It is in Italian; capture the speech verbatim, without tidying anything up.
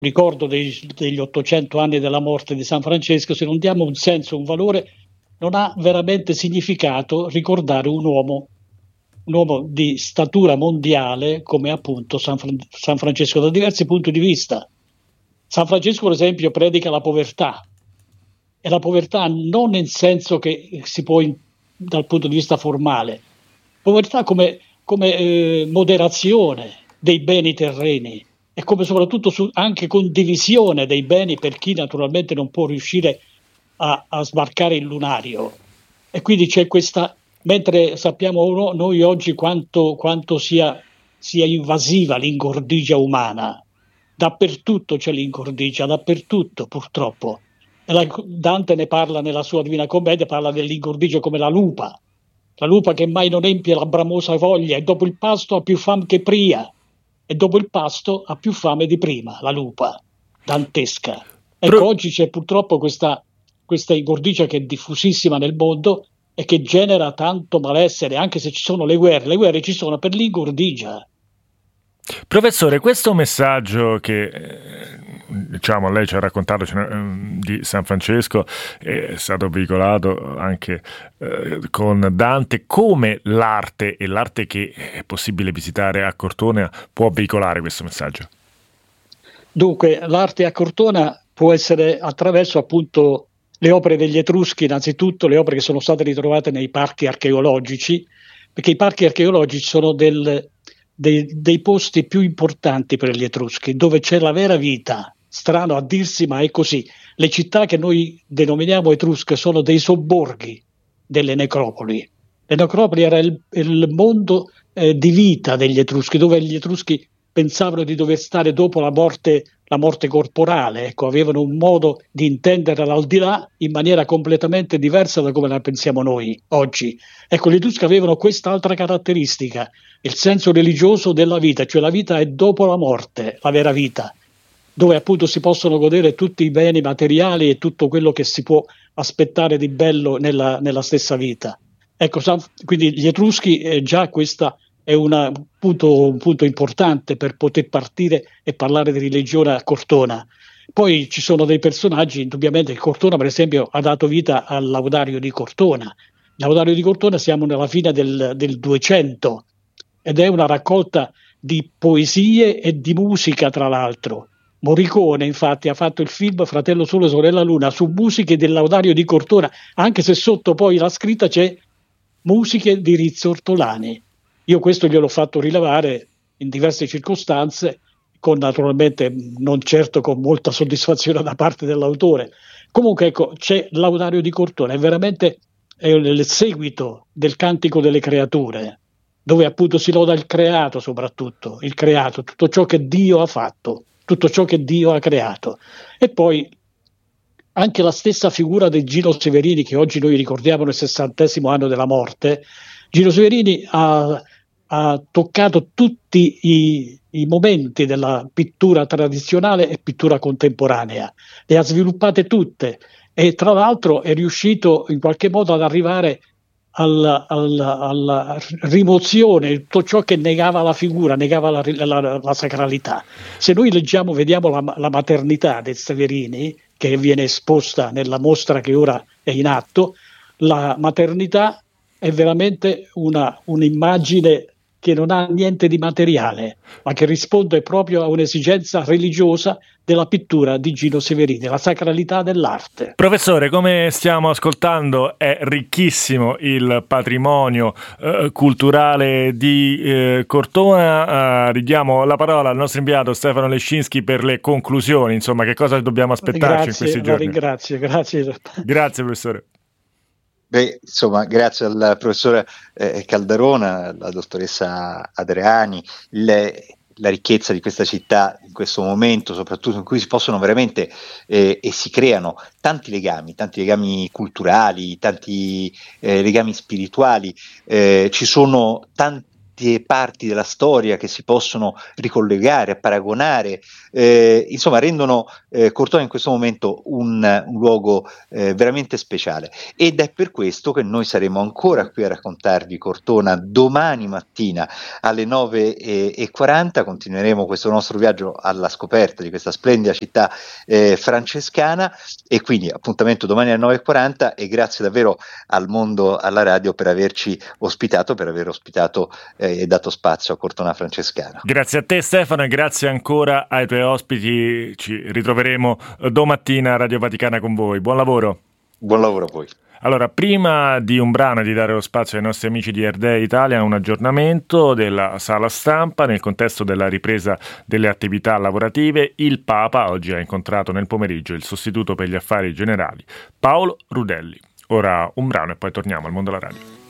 ricordo dei, degli ottocento anni della morte di San Francesco, se non diamo un senso, un valore, non ha veramente significato ricordare un uomo, un uomo di statura mondiale come appunto San, Fran- San Francesco, da diversi punti di vista. San Francesco, per esempio, predica la povertà, e la povertà non nel senso che si può, in, dal punto di vista formale, povertà come, come eh, moderazione dei beni terreni, e come soprattutto su, anche condivisione dei beni per chi naturalmente non può riuscire a, a sbarcare il lunario. E quindi c'è questa, mentre sappiamo uno, noi oggi quanto, quanto sia, sia invasiva l'ingordigia umana, dappertutto c'è l'ingordigia, dappertutto purtroppo. E la, Dante ne parla nella sua Divina Commedia, parla dell'ingordigia come la lupa, la lupa che mai non empie la bramosa voglia, e dopo il pasto ha più fame che pria, e dopo il pasto ha più fame di prima, la lupa dantesca. Ecco, Pro- oggi c'è purtroppo questa, questa ingordigia che è diffusissima nel mondo e che genera tanto malessere, anche se ci sono le guerre. Le guerre ci sono per l'ingordigia. Professore, questo messaggio che eh, diciamo lei ci ha raccontato eh, di San Francesco è stato veicolato anche eh, con Dante, come l'arte e l'arte che è possibile visitare a Cortona può veicolare questo messaggio? Dunque, l'arte a Cortona può essere attraverso appunto le opere degli Etruschi, innanzitutto le opere che sono state ritrovate nei parchi archeologici, perché i parchi archeologici sono del, dei, dei posti più importanti per gli Etruschi, dove c'è la vera vita. Strano a dirsi, ma è così. Le città che noi denominiamo etrusche sono dei sobborghi delle necropoli. Le necropoli era il, il mondo eh, di vita degli Etruschi, dove gli Etruschi pensavano di dover stare dopo la morte, la morte corporale, ecco, avevano un modo di intendere l'aldilà in maniera completamente diversa da come la pensiamo noi oggi. Ecco, gli Etruschi avevano quest'altra caratteristica, il senso religioso della vita, cioè la vita è dopo la morte, la vera vita, dove appunto si possono godere tutti i beni materiali e tutto quello che si può aspettare di bello nella, nella stessa vita. Ecco, quindi gli Etruschi eh, già questa è una, un, punto, un punto importante per poter partire e parlare di religione a Cortona. Poi ci sono dei personaggi, indubbiamente Cortona per esempio ha dato vita al Laudario di Cortona. Il Laudario di Cortona siamo nella fine del, del duecento ed è una raccolta di poesie e di musica tra l'altro. Morricone infatti ha fatto il film Fratello Sole, Sorella Luna su musiche del Laudario di Cortona, anche se sotto poi la scritta c'è musiche di Rizzo Ortolani. Io questo gliel'ho fatto rilevare in diverse circostanze, con naturalmente non certo con molta soddisfazione da parte dell'autore. Comunque ecco, c'è Laudario di Cortona, è veramente è il seguito del Cantico delle Creature, dove appunto si loda il creato soprattutto, il creato, tutto ciò che Dio ha fatto, tutto ciò che Dio ha creato. E poi anche la stessa figura di Gino Severini, che oggi noi ricordiamo nel sessantesimo anno della morte. Gino Severini ha, ha toccato tutti i, i momenti della pittura tradizionale e pittura contemporanea, le ha sviluppate tutte e tra l'altro è riuscito in qualche modo ad arrivare alla, alla, alla rimozione di tutto ciò che negava la figura, negava la, la, la sacralità. Se noi leggiamo, vediamo la, la maternità di Severini, che viene esposta nella mostra che ora è in atto, la maternità è veramente una, un'immagine che non ha niente di materiale, ma che risponde proprio a un'esigenza religiosa della pittura di Gino Severini, la sacralità dell'arte. Professore, come stiamo ascoltando è ricchissimo il patrimonio eh, culturale di eh, Cortona. Uh, ridiamo la parola al nostro inviato Stefano Lescinski per le conclusioni, insomma, che cosa dobbiamo aspettarci Grazie, in questi giorni? La ringrazio, grazie. Grazie professore. Beh, insomma, grazie al professore eh, Calderona, alla dottoressa Adriani, le, la ricchezza di questa città in questo momento, soprattutto in cui si possono veramente eh, e si creano tanti legami, tanti legami culturali, tanti eh, legami spirituali, eh, ci sono tanti tante parti della storia che si possono ricollegare, paragonare, eh, insomma rendono eh, Cortona in questo momento un, un luogo eh, veramente speciale, ed è per questo che noi saremo ancora qui a raccontarvi Cortona domani mattina alle nove e quaranta. Continueremo questo nostro viaggio alla scoperta di questa splendida città eh, francescana, e quindi appuntamento domani alle nove e quaranta, e grazie davvero al Mondo alla Radio per averci ospitato, per aver ospitato eh, e dato spazio a Cortona francescana. Grazie a te Stefano, e grazie ancora ai tuoi ospiti. Ci ritroveremo domattina a Radio Vaticana con voi. Buon lavoro. Buon lavoro a voi. Allora, prima di un brano e di dare lo spazio ai nostri amici di R D E Italia, un aggiornamento della sala stampa nel contesto della ripresa delle attività lavorative. Il Papa oggi ha incontrato nel pomeriggio il sostituto per gli affari generali Paolo Rudelli. Ora un brano e poi torniamo al Mondo alla Radio.